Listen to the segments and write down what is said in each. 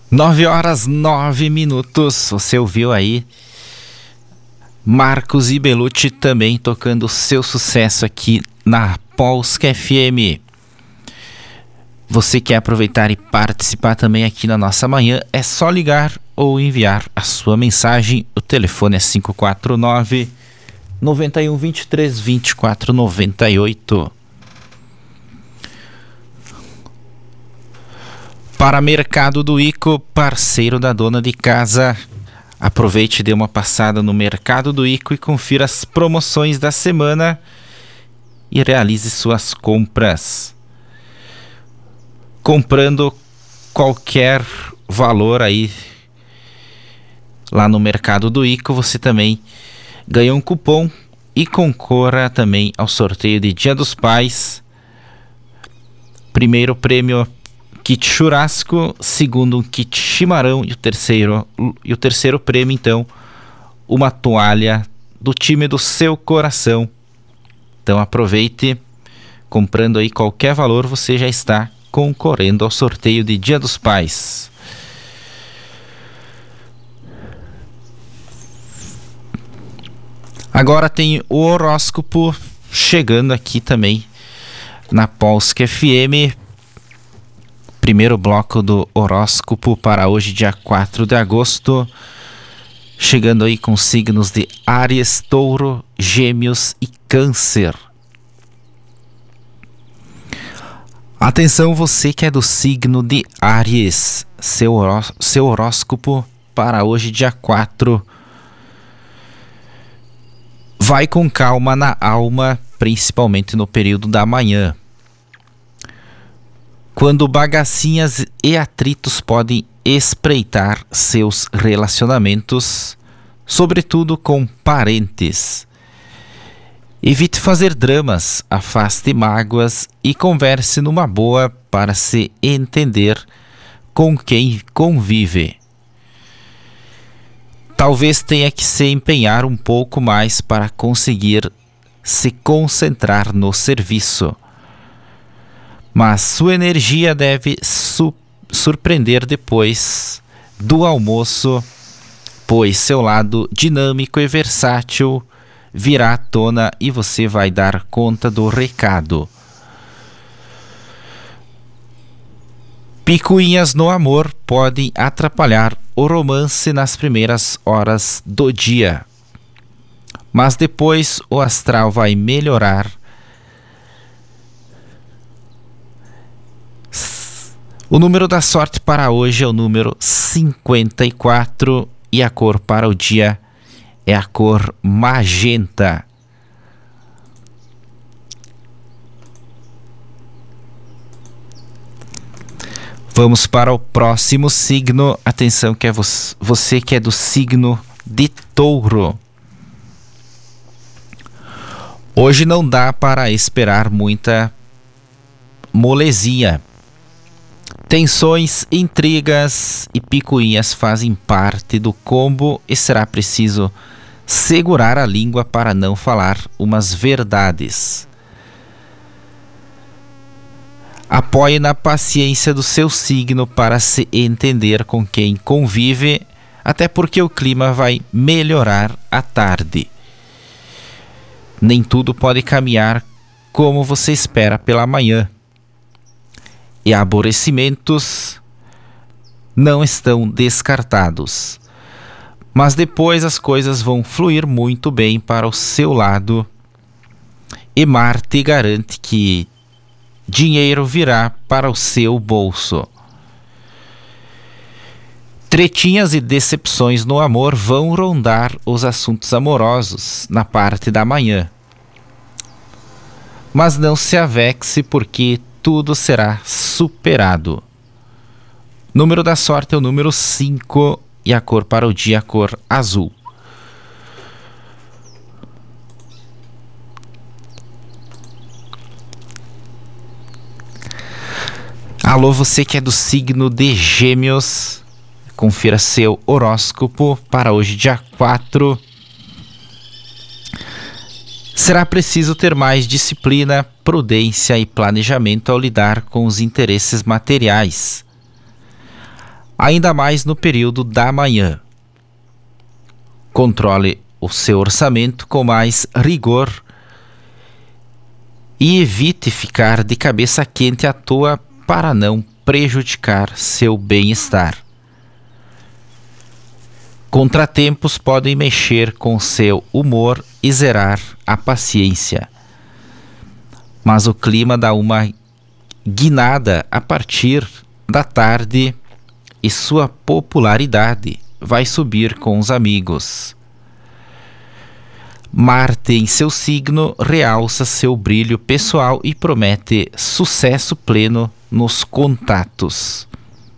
9h09. Você ouviu aí Marcos e Belucci também tocando seu sucesso aqui na Polska FM. Você quer aproveitar e participar também aqui na nossa manhã? É só ligar ou enviar a sua mensagem. O telefone é 549 91 23 24 98. Para Mercado do Ico, parceiro da dona de casa. Aproveite e dê uma passada no Mercado do Ico e confira as promoções da semana e realize suas compras. Comprando qualquer valor aí lá no Mercado do Ico, você também ganha um cupom e concorra também ao sorteio de Dia dos Pais. Primeiro prêmio, kit churrasco, segundo um kit chimarrão e o terceiro prêmio, então, uma toalha do time do seu coração. Então aproveite, comprando aí qualquer valor, você já está concorrendo ao sorteio de Dia dos Pais. Agora tem o horóscopo chegando aqui também na Polska FM. Primeiro bloco do horóscopo para hoje, dia 4 de agosto. Chegando aí com signos de Áries, Touro, Gêmeos e Câncer. Atenção, você que é do signo de Áries. Seu horóscopo para hoje, dia 4. Vai com calma na alma, principalmente no período da manhã, quando bagacinhas e atritos podem espreitar seus relacionamentos, sobretudo com parentes. Evite fazer dramas, afaste mágoas e converse numa boa para se entender com quem convive. Talvez tenha que se empenhar um pouco mais para conseguir se concentrar no serviço. Mas sua energia deve surpreender depois do almoço, pois seu lado dinâmico e versátil virá à tona e você vai dar conta do recado. Picuinhas no amor podem atrapalhar o romance nas primeiras horas do dia, mas depois o astral vai melhorar. O número da sorte para hoje é o número 54 e a cor para o dia é a cor magenta. Vamos para o próximo signo. Atenção, que é você que é do signo de Touro. Hoje não dá para esperar muita molezinha. Tensões, intrigas e picuinhas fazem parte do combo e será preciso segurar a língua para não falar umas verdades. Apoie na paciência do seu signo para se entender com quem convive, até porque o clima vai melhorar à tarde. Nem tudo pode caminhar como você espera pela manhã. E aborrecimentos não estão descartados. Mas depois as coisas vão fluir muito bem para o seu lado. E Marte garante que dinheiro virá para o seu bolso. Tretinhas e decepções no amor vão rondar os assuntos amorosos na parte da manhã. Mas não se avexe, porque tudo será superado. Número da sorte é o número 5 e a cor para o dia é a cor azul. Alô, você que é do signo de Gêmeos, confira seu horóscopo para hoje, dia 4. Será preciso ter mais disciplina, prudência e planejamento ao lidar com os interesses materiais. ainda mais no período da manhã. Controle o seu orçamento com mais rigor e evite ficar de cabeça quente à toa para não prejudicar seu bem-estar. Contratempos podem mexer com seu humor e zerar a paciência. Mas o clima dá uma guinada a partir da tarde e sua popularidade vai subir com os amigos. Marte em seu signo realça seu brilho pessoal e promete sucesso pleno nos contatos.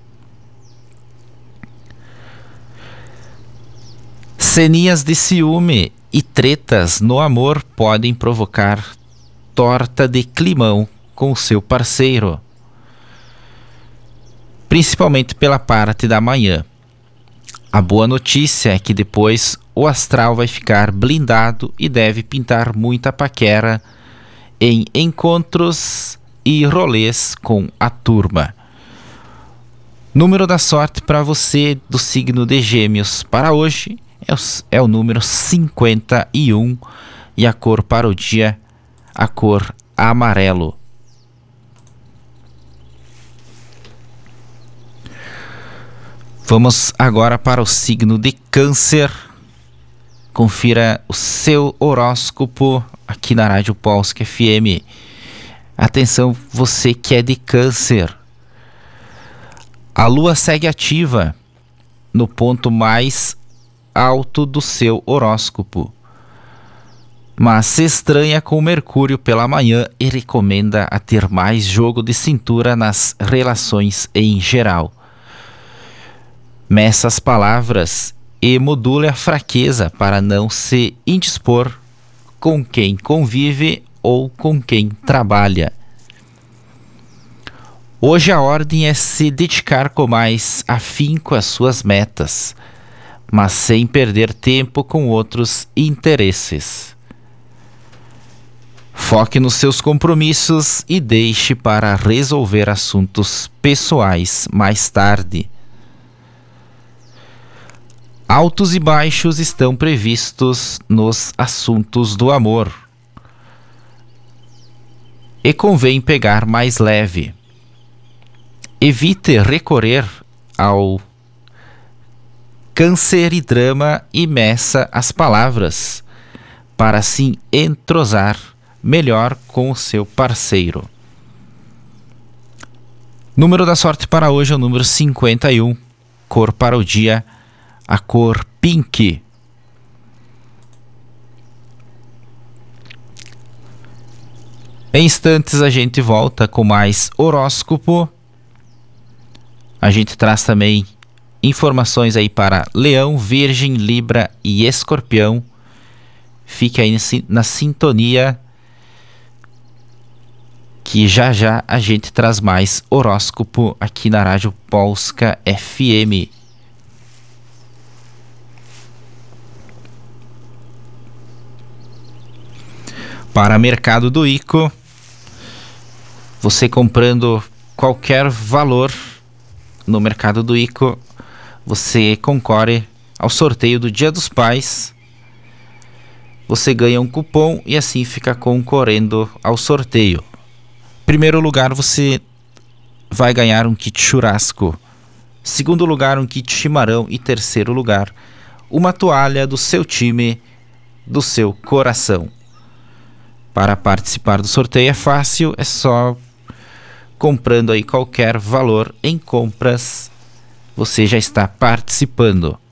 Ceninhas de ciúme e tretas no amor podem provocar torta de climão com seu parceiro, principalmente pela parte da manhã. A boa notícia é que depois o astral vai ficar blindado e deve pintar muita paquera em encontros e rolês com a turma. Número da sorte para você do signo de Gêmeos para hoje é o número 51 e a cor para o dia, a cor amarelo. Vamos agora para o signo de Câncer. Confira o seu horóscopo aqui na Rádio Polska FM. Atenção, você que é de Câncer. A lua segue ativa no ponto mais alto do seu horóscopo, mas se estranha com Mercúrio pela manhã e recomenda a ter mais jogo de cintura nas relações em geral. Meça as palavras e module a fraqueza para não se indispor com quem convive ou com quem trabalha. Hoje a ordem é se dedicar com mais afinco às suas metas, mas sem perder tempo com outros interesses. Foque nos seus compromissos e deixe para resolver assuntos pessoais mais tarde. Altos e baixos estão previstos nos assuntos do amor. E convém pegar mais leve. Evite recorrer ao canceridrama e meça as palavras para assim entrosar melhor com o seu parceiro. Número da sorte para hoje é o número 51. Cor para o dia, a cor pink. Em instantes a gente volta com mais horóscopo. A gente traz também informações aí para Leão, Virgem, Libra e Escorpião. Fique aí na sintonia que já já a gente traz mais horóscopo aqui na Rádio Polska FM. Para mercado do ICO, você comprando qualquer valor no mercado do ICO, você concorre ao sorteio do Dia dos Pais. Você ganha um cupom e assim fica concorrendo ao sorteio. Primeiro lugar, você vai ganhar um kit churrasco. Segundo lugar, um kit chimarrão. E terceiro lugar, uma toalha do seu time, do seu coração. Para participar do sorteio é fácil, é só comprando aí qualquer valor em compras, você já está participando.